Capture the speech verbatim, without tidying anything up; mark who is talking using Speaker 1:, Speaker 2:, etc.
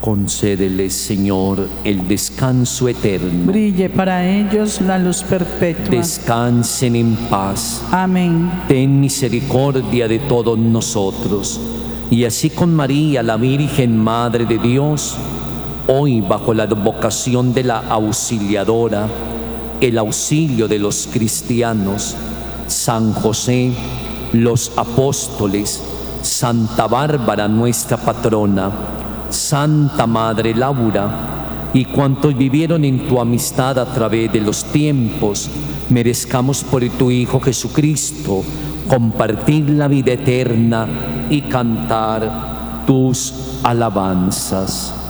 Speaker 1: Concédeles, Señor, el descanso eterno.
Speaker 2: Brille para ellos la luz perpetua.
Speaker 1: Descansen en paz.
Speaker 2: Amén.
Speaker 1: Ten misericordia de todos nosotros, y así con María, la Virgen Madre de Dios, hoy bajo la advocación de la Auxiliadora, el auxilio de los cristianos, San José, los apóstoles, Santa Bárbara, nuestra patrona, Santa Madre Laura, y cuantos vivieron en tu amistad a través de los tiempos, merezcamos por tu Hijo Jesucristo compartir la vida eterna y cantar tus alabanzas.